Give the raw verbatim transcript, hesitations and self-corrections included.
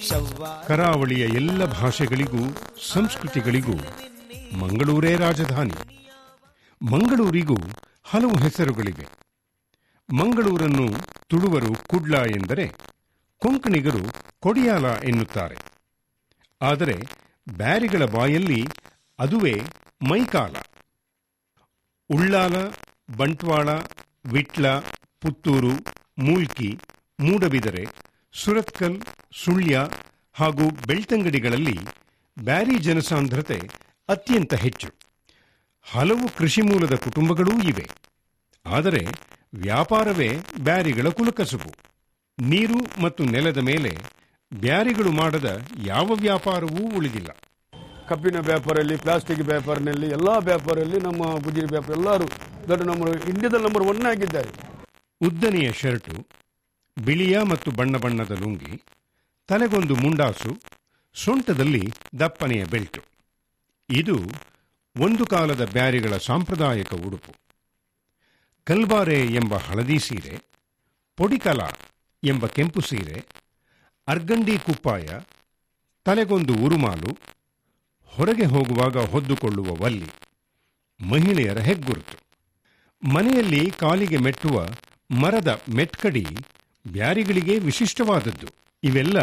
ಕರಾವಳಿಯ ಎಲ್ಲ ಭಾಷೆಗಳಿಗೂ ಸಂಸ್ಕೃತಿಗಳಿಗೂ ಮಂಗಳೂರೇ ರಾಜಧಾನಿ. ಮಂಗಳೂರಿಗೂ ಹಲವು ಹೆಸರುಗಳಿವೆ. ಮಂಗಳೂರನ್ನು ತುಳುವರು ಕುಡ್ಲ ಎಂದರೆ, ಕೊಂಕಣಿಗರು ಕೊಡಿಯಾಲ ಎನ್ನುತ್ತಾರೆ. ಆದರೆ ಬ್ಯಾರಿಗಳ ಬಾಯಲ್ಲಿ ಅದುವೇ ಮೈಕಾಲ. ಉಳ್ಳಾಲ, ಬಂಟ್ವಾಳ, ವಿಟ್ಲ, ಪುತ್ತೂರು, ಮೂಲ್ಕಿ, ಮೂಡಬಿದರೆ, ಸುರತ್ಕಲ್, ಸುಳ್ಯ ಹಾಗೂ ಬೆಳ್ತಂಗಡಿಗಳಲ್ಲಿ ಬ್ಯಾರಿ ಜನಸಾಂದ್ರತೆ ಅತ್ಯಂತ ಹೆಚ್ಚು. ಹಲವು ಕೃಷಿ ಮೂಲದ ಕುಟುಂಬಗಳೂ ಇವೆ. ಆದರೆ ವ್ಯಾಪಾರವೇ ಬ್ಯಾರಿಗಳ ಕುಲಕಸುಬು. ನೀರು ಮತ್ತು ನೆಲದ ಮೇಲೆ ಬ್ಯಾರಿಗಳು ಮಾಡದ ಯಾವ ವ್ಯಾಪಾರವೂ ಉಳಿದಿಲ್ಲ. ಕಬ್ಬಿನ ವ್ಯಾಪಾರದಲ್ಲಿ, ಪ್ಲಾಸ್ಟಿಕ್ ವ್ಯಾಪಾರದಲ್ಲಿ, ಎಲ್ಲ ವ್ಯಾಪಾರದಲ್ಲಿ ನಮ್ಮ ಗುಜರಿ ವ್ಯಾಪಾರ ಎಲ್ಲರೂ ದೊಡ್ಡ ನಂಬರ್, ಇಂಡಿಯಾದಲ್ಲಿ ನಂಬರ್ ಒನ್ ಆಗಿದ್ದಾರೆ. ಉದ್ದನೆಯ ಶರ್ಟು, ಬಿಳಿಯ ಮತ್ತು ಬಣ್ಣ ಬಣ್ಣದ ಲುಂಗಿ, ತಲೆಗೊಂದು ಮುಂಡಾಸು, ಸೊಂಟದಲ್ಲಿ ದಪ್ಪನೆಯ ಬೆಲ್ಟು. ಇದು ಒಂದು ಕಾಲದ ಬ್ಯಾರಿಗಳ ಸಾಂಪ್ರದಾಯಿಕ ಉಡುಪು. ಕಲ್ಬಾರೆ ಎಂಬ ಹಳದಿ ಸೀರೆ, ಪೊಡಿಕಲ ಎಂಬ ಕೆಂಪು ಸೀರೆ, ಅರ್ಗಂಡಿ ಕುಪ್ಪಾಯ, ತಲೆಗೊಂದು ಉರುಮಾಲು, ಹೊರಗೆ ಹೋಗುವಾಗ ಹೊದ್ದುಕೊಳ್ಳುವ ವಲ್ಲಿ ಮಹಿಳೆಯರ ಹೆಗ್ಗುರುತು. ಮನೆಯಲ್ಲಿ ಕಾಲಿಗೆ ಮೆಟ್ಟುವ ಮರದ ಮೆಟ್ಕಡಿ ಬ್ಯಾರಿಗಳಿಗೆ ವಿಶಿಷ್ಟವಾದದ್ದು. ಇವೆಲ್ಲ